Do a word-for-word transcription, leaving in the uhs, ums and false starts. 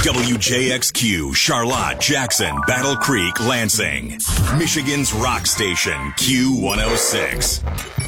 W J X Q, Charlotte, Jackson, Battle Creek, Lansing. Michigan's rock station, Q one oh six.